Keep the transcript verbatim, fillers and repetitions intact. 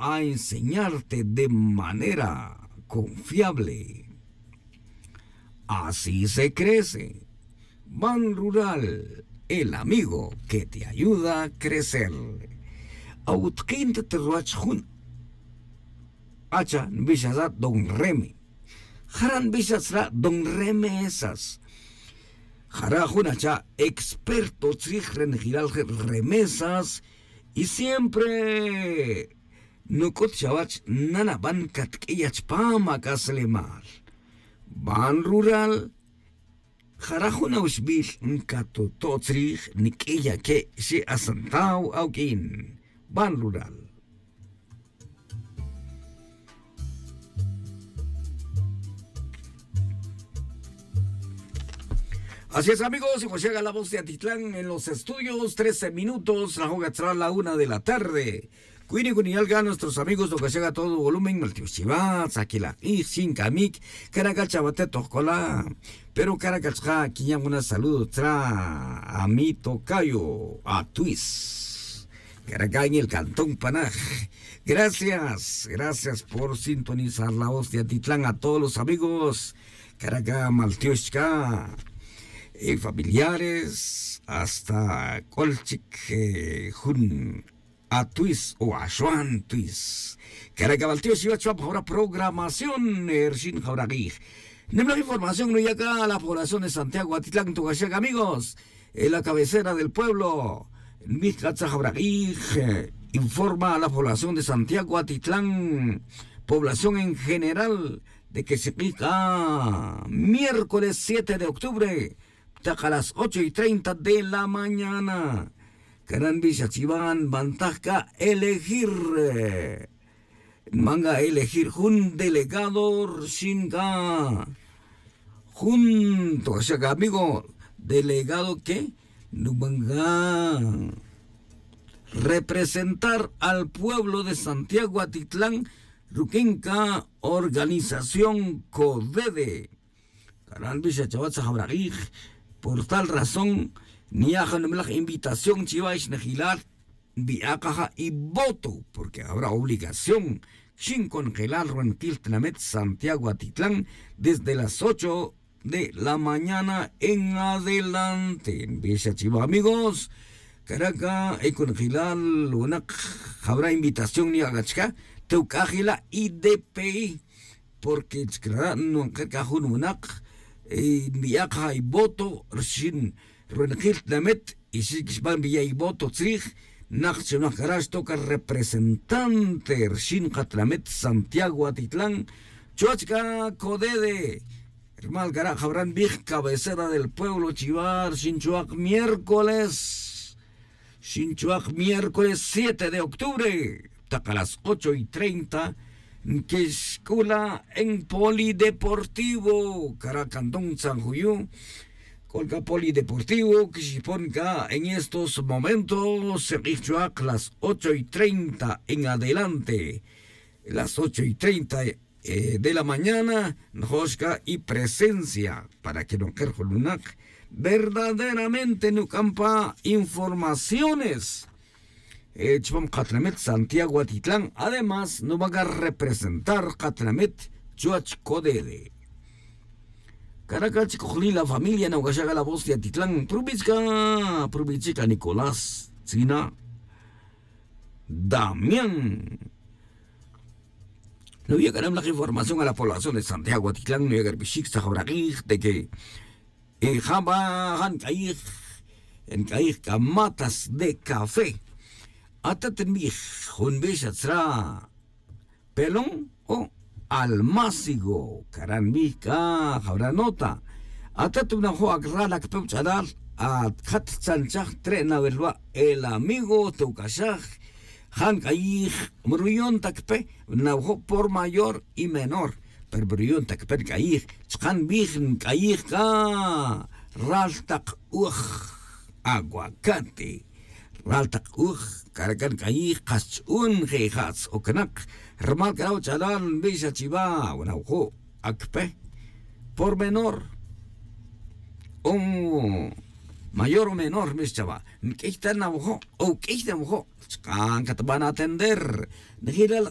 a enseñarte de manera confiable. Así se crece. Ban Rural, el amigo que te ayuda a crecer. Autkin te terwachun. Acha bishazat don reme. Haran bishazra don remesas. Jarajun acha experto tzigren giral remesas. Y siempre nukot chavach nana ban katkiyach pama kaslemal. Ban Rural Jarajuna usbil nkato totzrich nikilla que se asantao aukin. Ban Rural. Así es, amigos, y pues llega la voz de Atitlán en los estudios, trece minutos, la joga tras la una de la tarde. Cuini Cunialga, nuestros amigos, lo que llega a todo volumen, Maltiuchivats, Aquila, y sin Camik, Caracal Chabate Tocola, pero Caracalcha, aquí ya una salud tra a mi tocayo, a Twis, Caracal en el Cantón Panaj. Gracias, gracias por sintonizar la voz de Atitlán a todos los amigos, Caracal Maltiuchka. Y familiares hasta Colchic eh, Jun a Twis o a Juan Twis. Caracabaltío si va a ahora programación Ershin Jauragui. Nemla información no llega a la población de Santiago Atitlán Tugachaga, amigos. En la cabecera del pueblo, Mizcatza Jauragui informa a la población de Santiago Atitlán, población en general, de que se pica miércoles siete de octubre. A las ocho y treinta de la mañana. Caranbisha Chiván, Bantajca, elegir. Manga elegir un delegado Shinga. Junto, o sea, amigo, delegado que no manga representar al pueblo de Santiago Atitlán, Ruquenca, organización CODEDE. Caranbisha Chavatza Jabragij. Por tal razón, ni la invitación chivais negilar, viacaja y voto, porque habrá obligación sin congelar Ruenquiltlamet Santiago Atitlán desde las ocho de la mañana en adelante. En Villa Chiva, amigos, Caraca, y congelar, habrá invitación ni agachka, teucajila y D P I, porque no cajun unak. Viaja y voto sin Ruenquil Namet y si van vía y voto trij Nacho Nacarás toca representante sin Catlamet Santiago Atitlán Chuachka Codede Hermal Garaj habrán Big cabecera del pueblo Chivar Sinchuac miércoles Sinchuac miércoles siete de octubre taca las ocho y treinta que escuela en Polideportivo Caracantón San Julián colga Polideportivo que se ponga en estos momentos se las ocho y treinta en adelante las ocho y treinta eh, de la mañana Njoshka y presencia para que no Kerjolunak verdaderamente no campa informaciones Chupam Catlamet Santiago Atitlán. Además, no van a representar Catlamet Chuach Codede. Caracach Cojli, la familia Naugashaga, la voz de Atitlán. Provichka, Provichka Nicolás, Sina, Damián. No llegarán la información a la población de Santiago Atitlán. No llegarán Bishik Sahabragui de que en Jamba, en Caig, en Caig, matas de café. Atatenbij, Junbishatzra, Pelón o Almácigo, Caranbica, Jabranota, Atatuna Joagralak Peuchadal, At Chanchach, Trena Verba, el amigo Teucashaj, Han Caig, Murillón Tacpe, Naujo por mayor y menor, pero Murillón Tacpe Caig, Chan Bij Caig, Raltak Uj, Aguacate. Raltak uj, Caracan caí, Cachun, Gejats, o Canak, Ramal Carao Chalán, Villa Chiva, Unaujo, Acpe, por menor, o mayor o menor, mis chava, que está en Naujo, o que está en Naujo, Can que te van a atender, de gira